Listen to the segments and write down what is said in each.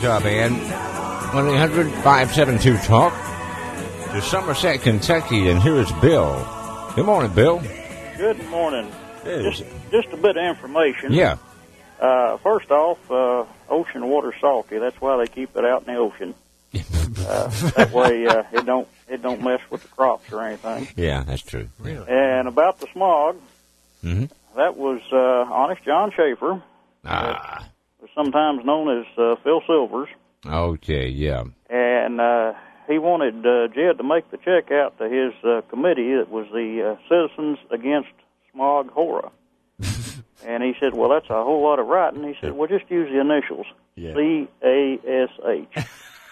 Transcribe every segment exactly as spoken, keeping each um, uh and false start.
job, Ann. one eight hundred five seven two talk. To Somerset, Kentucky, and here is Bill. Good morning, Bill. Good morning. Yes. Just, just a bit of information. Yeah. Uh, first off, uh, ocean water's salty. That's why they keep it out in the ocean. uh, that way, uh, it don't it don't mess with the crops or anything. Yeah, that's true. Really? And about the smog, Mm-hmm. that was uh, Honest John Schaefer, Ah. uh, sometimes known as uh, Phil Silvers, Okay, yeah. and uh, he wanted uh, Jed to make the check out to his uh, committee. It was the uh, Citizens Against Smog Horror. And he said, well, that's a whole lot of writing. He said, well, just use the initials, Yeah. C A S H.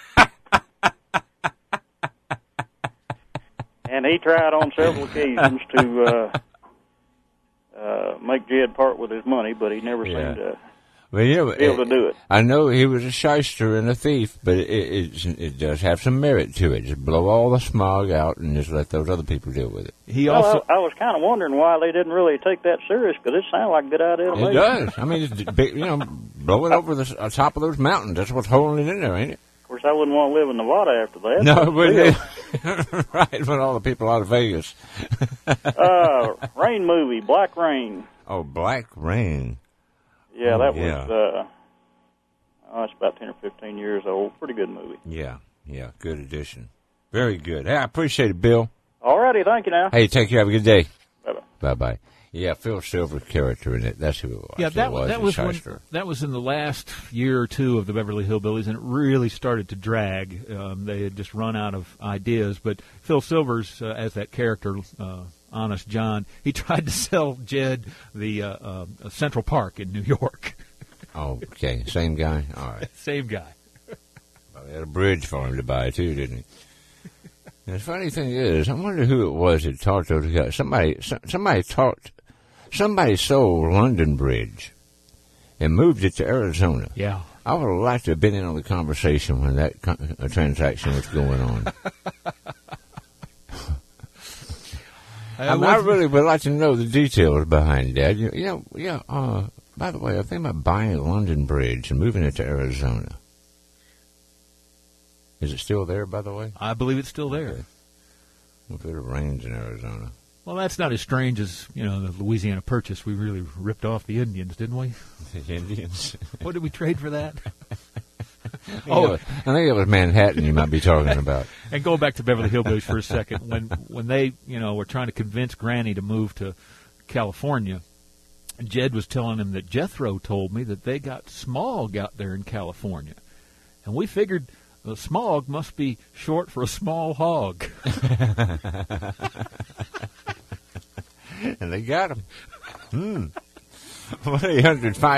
And he tried on several occasions to uh, uh, make Jed part with his money, but he never Yeah. seemed to Well, you know, be able to do it. I know he was a shyster and a thief, but it, it, it, it does have some merit to it. Just blow all the smog out and just let those other people deal with it. He Well, also I, I was kind of wondering why they didn't really take that serious, because it sounded like a good idea to It me. does. I mean, it's big, you know, blow it over the s- uh, top of those mountains. That's what's holding it in there, ain't it? Of course, I wouldn't want to live in Nevada after that. No, but but right, but all the people out of Vegas. uh, Rain movie, Black Rain. Oh, Black Rain. Yeah, that Yeah. was, uh, oh, it's about ten or fifteen years old. Pretty good movie. Yeah, yeah, good addition. Very good. Hey, I appreciate it, Bill. All righty, thank you now. Hey, take care. Have a good day. Bye-bye. Bye-bye. Yeah, Phil Silver character in it. That's who it was. yeah, that It was, that a was when, shyster. that was in the last year or two of the Beverly Hillbillies, and it really started to drag. Um, they had just run out of ideas. But Phil Silvers, uh, as that character, uh, Honest John, he tried to sell Jed the uh, uh, Central Park in New York. Oh, okay. Same guy? All right. Same guy. Well, they had a bridge for him to buy, too, didn't he? And the funny thing is, I wonder who it was that taught those guys. Somebody, so- somebody taught, somebody sold London Bridge and moved it to Arizona. Yeah. I would have liked to have been in on the conversation when that con- uh, transaction was going on. I, mean, I really would like to know the details behind that. You, you know, yeah. Uh, by the way, I think about buying London Bridge and moving it to Arizona. Is it still there, by the way? I believe it's still there. Okay. If it rains in Arizona. Well, that's not as strange as, you know, the Louisiana Purchase. We really ripped off the Indians, didn't we? The Indians. What did we trade for that? Oh, I think it was Manhattan you might be talking about. And going back to Beverly Hillbillies for a second, when when they, you know, were trying to convince Granny to move to California, Jed was telling him that Jethro told me that they got smog out there in California. And we figured the smog must be short for a small hog. And they got him. Hmm. one eight hundred